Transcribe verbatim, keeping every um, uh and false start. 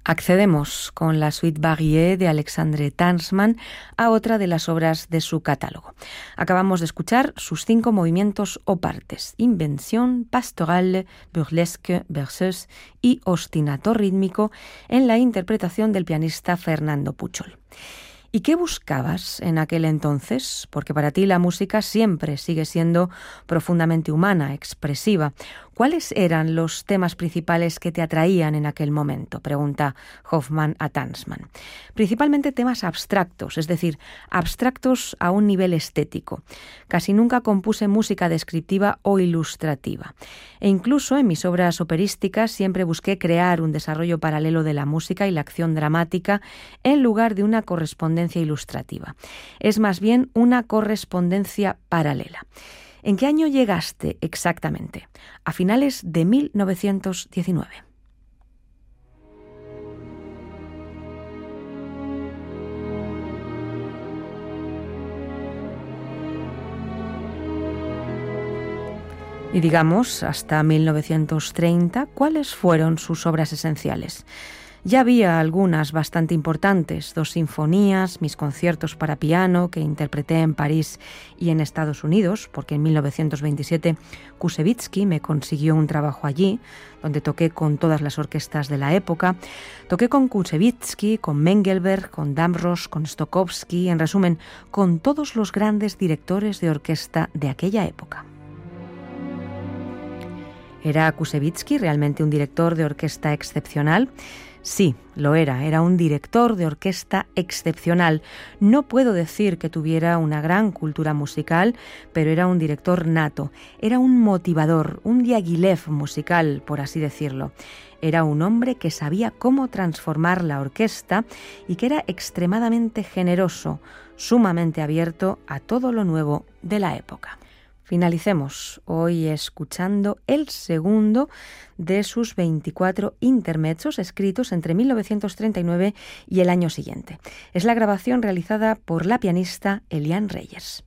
Accedemos con la Suite Variée de Alexandre Tansman a otra de las obras de su catálogo. Acabamos de escuchar sus cinco movimientos o partes: Invención, Pastorale, Burlesque, Berceuse y Ostinato rítmico, en la interpretación del pianista Fernando Puchol. ¿Y qué buscabas en aquel entonces? Porque para ti la música siempre sigue siendo profundamente humana, expresiva. ¿Cuáles eran los temas principales que te atraían en aquel momento?, pregunta Hoffmann a Tansman. Principalmente temas abstractos, es decir, abstractos a un nivel estético. Casi nunca compuse música descriptiva o ilustrativa. E incluso en mis obras operísticas siempre busqué crear un desarrollo paralelo de la música y la acción dramática en lugar de una correspondencia ilustrativa. Es más bien una correspondencia paralela. ¿En qué año llegaste exactamente? A finales de mil novecientos diecinueve. Y digamos, hasta mil novecientos treinta, ¿cuáles fueron sus obras esenciales? Ya había algunas bastante importantes, dos sinfonías, mis conciertos para piano que interpreté en París y en Estados Unidos, porque en mil novecientos veintisiete Koussevitzky me consiguió un trabajo allí, donde toqué con todas las orquestas de la época. Toqué con Koussevitzky, con Mengelberg, con Damrosch, con Stokowski, en resumen, con todos los grandes directores de orquesta de aquella época. ¿Era Koussevitzky realmente un director de orquesta excepcional? Sí, lo era. Era un director de orquesta excepcional. No puedo decir que tuviera una gran cultura musical, pero era un director nato. Era un motivador, un Diaghilev musical, por así decirlo. Era un hombre que sabía cómo transformar la orquesta y que era extremadamente generoso, sumamente abierto a todo lo nuevo de la época. Finalicemos hoy escuchando el segundo de sus veinticuatro intermezzos escritos entre mil novecientos treinta y nueve y el año siguiente. Es la grabación realizada por la pianista Eliane Reyes.